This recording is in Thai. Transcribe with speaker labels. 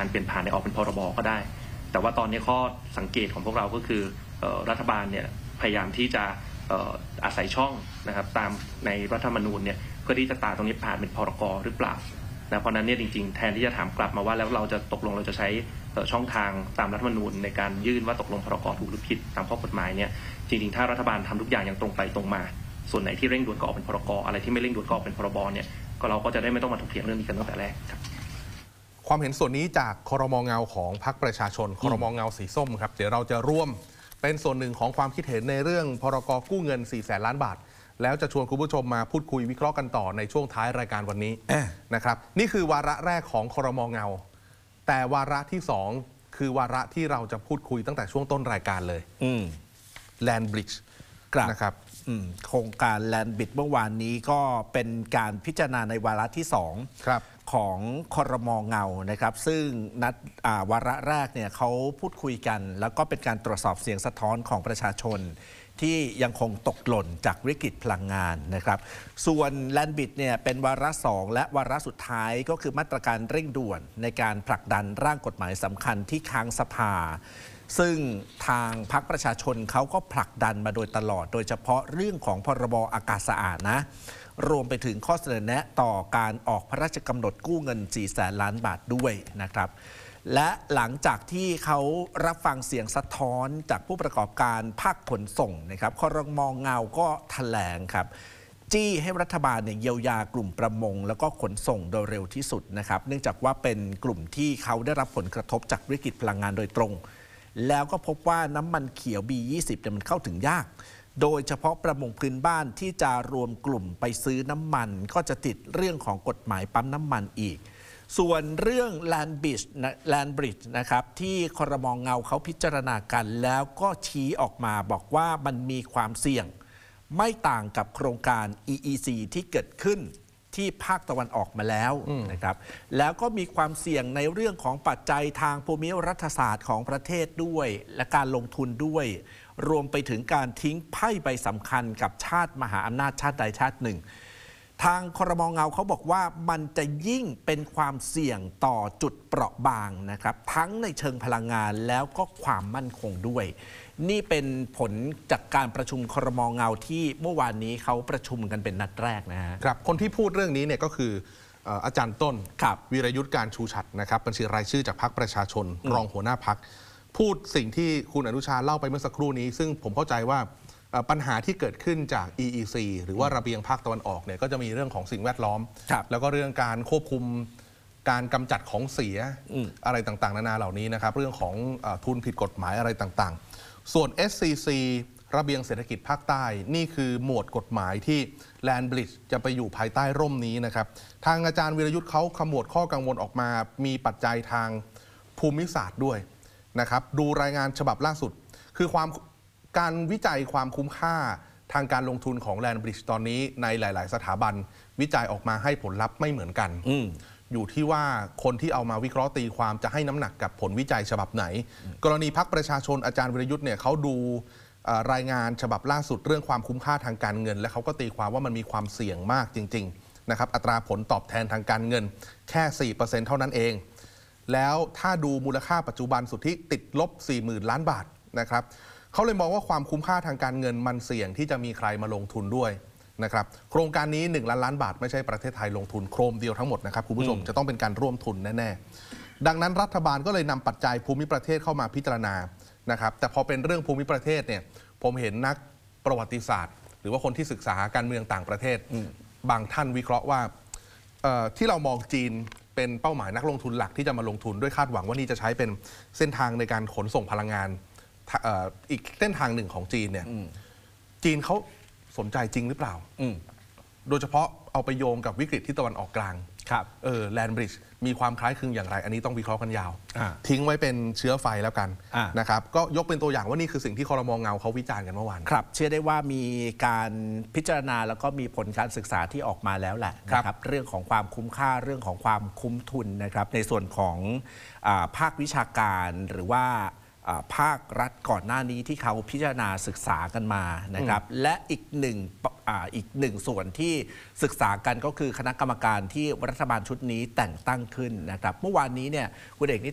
Speaker 1: การเปลี่ยนผ่านในออกเป็นพรบก็ได้แต่ว่าตอนนี้ข้อสังเกตของพวกเราก็คือรัฐบาลเนี่ยพยายามที่จะอาศัยช่องนะครับตามในรัฐธรรมนูญเนี่ยเพื่อที่จะตาตรงนี้ผ่านเป็นพรกหรือเปล่านะเพราะนั้นเนี่ยจริงๆแทนที่จะถามกลับมาว่าแล้วเราจะตกลงเราจะใช้ช่องทางตามรัฐธรรมนูญในการยื่นว่าตกลงพรกถูกหรือผิดตามข้อกฎหมายเนี่ยจริงๆถ้ารัฐบาลทำทุกอย่างอย่างตรงไปตรงมาส่วนไหนที่เร่งด่วนก็ออกเป็นพรกอะไรที่ไม่เร่งด่วนก็ออกเป็นพรบเนี่ยก็เราก็จะได้ไม่ต้องมาถกเถียงเรื่องนี้กันตั้งแต่แรกครับ
Speaker 2: ความเห็นส่วนนี้จากครม.เงาของพรรคประชาชนครม.เงาสีส้มครับเดี๋ยวเราจะร่วมเป็นส่วนหนึ่งของความคิดเห็นในเรื่องพรกกู้เงิน 400,000 ล้านบาทแล้วจะชวนคุณผู้ชมมาพูดคุยวิเคราะห์กันต่อในช่วงท้ายรายการวันนี้นะครับนี่คือวาระแรกของครม.เงาแต่วาระที่2คือวาระที่เราจะพูดคุยตั้งแต่ช่วงต้นรายการเลยLand Bridge นะครับ
Speaker 3: โครงการ Land Bridge เมื่อวานนี้ก็เป็นการพิจารณาในวาระที่2ของครม.เงานะครับซึ่งนัดวาระแรกเนี่ยเขาพูดคุยกันแล้วก็เป็นการตรวจสอบเสียงสะท้อนของประชาชนที่ยังคงตกหล่นจากวิกฤตพลังงานนะครับส่วน Land Bridge เนี่ยเป็นวาระ2และวาระสุดท้ายก็คือมาตรการเร่งด่วนในการผลักดันร่างกฎหมายสำคัญที่ค้างสภาซึ่งทางพรรคประชาชนเขาก็ผลักดันมาโดยตลอดโดยเฉพาะเรื่องของพรบอากาศสะอาดนะรวมไปถึงข้อเสนอแนะต่อการออกพระราชกำหนดกู้เงิน 400,000 ล้านบาทด้วยนะครับและหลังจากที่เขารับฟังเสียงสะท้อนจากผู้ประกอบการภาคขนส่งนะครับครม.เงาก็แถลงครับจี้ให้รัฐบาลเนี่ยเยียวยากลุ่มประมงแล้วก็ขนส่งโดยเร็วที่สุดนะครับเนื่องจากว่าเป็นกลุ่มที่เขาได้รับผลกระทบจากวิกฤตพลังงานโดยตรงแล้วก็พบว่าน้ำมันเขียว B20 เนี่ยมันเข้าถึงยากโดยเฉพาะประมงพื้นบ้านที่จะรวมกลุ่มไปซื้อน้ำมันก็จะติดเรื่องของกฎหมายปั๊มน้ำมันอีกส่วนเรื่อง Land Bridge นะครับที่ครม.เงาเขาพิจารณากันแล้วก็ชี้ออกมาบอกว่ามันมีความเสี่ยงไม่ต่างกับโครงการ EEC ที่เกิดขึ้นที่ภาคตะวันออกมาแล้วนะครับแล้วก็มีความเสี่ยงในเรื่องของปัจจัยทางภูมิรัฐศาสตร์ของประเทศด้วยและการลงทุนด้วยรวมไปถึงการทิ้งไพ่ใบสำคัญกับชาติมหาอำนาจชาติใดชาติหนึ่งทางครม.เงาเขาบอกว่ามันจะยิ่งเป็นความเสี่ยงต่อจุดเปราะบางนะครับทั้งในเชิงพลังงานแล้วก็ความมั่นคงด้วยนี่เป็นผลจากการประชุมครม.เงาที่เมื่อวานนี้เขาประชุมกันเป็นนัดแรกนะฮะ
Speaker 2: ครับคนที่พูดเรื่องนี้เนี่ยก็คืออาจารย์ต้นวีรยุทธการชูชัดนะครับบัญชีรายชื่อจากพรรคประชาชนรองหัวหน้าพรรคพูดสิ่งที่คุณอนุชาเล่าไปเมื่อสักครู่นี้ซึ่งผมเข้าใจว่าปัญหาที่เกิดขึ้นจาก EEC หรือว่าระเบียงภาคตะวันออกเนี่ยก็จะมีเรื่องของสิ่งแวดล้อมแล้วก็เรื่องการควบคุมการกำจัดของเสียอะไรต่างๆนานาเหล่านี้นะครับเรื่องของทุนผิดกฎหมายอะไรต่างๆส่วน SCC ระเบียงเศรษฐกิจภาคใต้นี่คือหมวดกฎหมายที่ Land Bridge จะไปอยู่ภายใต้ร่มนี้นะครับทางอาจารย์วีรยุทธ์เขาขมวดข้อกังวลออกมามีปัจจัยทางภูมิศาสตร์ด้วยนะครับดูรายงานฉบับล่าสุดคือการวิจัยความคุ้มค่าทางการลงทุนของ Land Bridge ตอนนี้ในหลายๆสถาบันวิจัยออกมาให้ผลลัพธ์ไม่เหมือนกันอยู่ที่ว่าคนที่เอามาวิเคราะห์ตีความจะให้น้ำหนักกับผลวิจัยฉบับไหนกรณีพรรคประชาชนอาจารย์วีรยุทธ์เนี่ยเขาดูรายงานฉบับล่าสุดเรื่องความคุ้มค่าทางการเงินและเขาก็ตีความว่ามันมีความเสี่ยงมากจริงๆนะครับอัตราผลตอบแทนทางการเงินแค่ 4% เท่านั้นเองแล้วถ้าดูมูลค่าปัจจุบันสุทธิติดลบ 40,000 ล้านบาทนะครับเขาเลยมองว่าความคุ้มค่าทางการเงินมันเสี่ยงที่จะมีใครมาลงทุนด้วยนะครับโครงการนี้1 ล้านล้านบาทไม่ใช่ประเทศไทยลงทุนโครมเดียวทั้งหมดนะครับคุณผู้ชมจะต้องเป็นการร่วมทุนแน่ๆดังนั้นรัฐบาลก็เลยนำปัจจัยภูมิประเทศเข้ามาพิจารณานะครับแต่พอเป็นเรื่องภูมิประเทศเนี่ยผมเห็นนักประวัติศาสตร์หรือว่าคนที่ศึกษาการเมืองต่างประเทศบางท่านวิเคราะห์ว่าที่เรามองจีนเป็นเป้าหมายนักลงทุนหลักที่จะมาลงทุนด้วยคาดหวังว่านี่จะใช้เป็นเส้นทางในการขนส่งพลังงานอีกเส้นทางหนึ่งของจีนเนี่ยจีนเขาสนใจจริงหรือเปล่าโดยเฉพาะเอาไปโยงกับวิกฤตที่ตะวันออกกลางLand Bridge มีความคล้ายคลึงอย่างไรอันนี้ต้องวิเคราะห์กันยาวทิ้งไว้เป็นเชื้อไฟแล้วกันนะครับก็ยกเป็นตัวอย่างว่านี่คือสิ่งที่ครม.เงาเขาวิจารณ์กันเมื่อวาน
Speaker 3: ครับเชื่อได้ว่ามีการพิจารณาแล้วก็มีผลการศึกษาที่ออกมาแล้วแหละนะครับเรื่องของความคุ้มค่าเรื่องของความคุ้มทุนนะครับในส่วนของภาควิชาการหรือว่าภาครัฐก่อนหน้านี้ที่เขาพิจารณาศึกษากันมานะครับและอีกหนึ่งส่วนที่ศึกษากันก็คือคณะกรรมการที่รัฐบาลชุดนี้แต่งตั้งขึ้นนะครับเมื่อวานนี้เนี่ยคุณเอกนิ